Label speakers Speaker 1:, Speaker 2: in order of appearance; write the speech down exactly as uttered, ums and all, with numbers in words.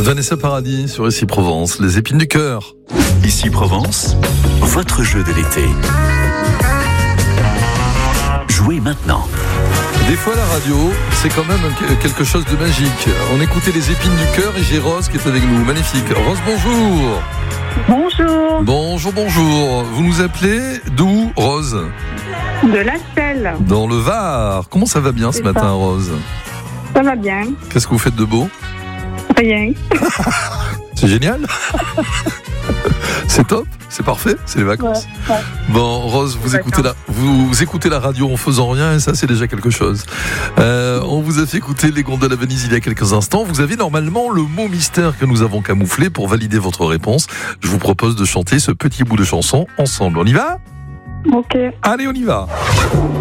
Speaker 1: Vanessa Paradis sur Ici Provence, les épines du cœur.
Speaker 2: Ici Provence, votre jeu de l'été. Jouez maintenant.
Speaker 1: Des fois la radio, c'est quand même quelque chose de magique. On écoutait les épines du cœur et j'ai Rose qui est avec nous. Magnifique. Rose, bonjour.
Speaker 3: Bonjour.
Speaker 1: Bonjour, bonjour. Vous nous appelez d'où, Rose ?
Speaker 3: De La Selle.
Speaker 1: Dans le Var. Comment ça va bien ce
Speaker 3: C'est
Speaker 1: matin,
Speaker 3: ça.
Speaker 1: Rose ?
Speaker 3: Ça va bien.
Speaker 1: Qu'est-ce que vous faites de beau ?
Speaker 3: Rien.
Speaker 1: C'est génial. C'est top, c'est parfait, c'est les vacances.
Speaker 3: Ouais, ouais.
Speaker 1: Bon, Rose, vous
Speaker 3: C'est
Speaker 1: écoutez, la, vous, vous écoutez la radio en faisant rien et ça, c'est déjà quelque chose. Euh, on vous a fait écouter les gondoles à Venise il y a quelques instants. Vous avez normalement le mot mystère que nous avons camouflé pour valider votre réponse. Je vous propose de chanter ce petit bout de chanson ensemble. On y va ?
Speaker 3: Ok.
Speaker 1: Allez, on y va.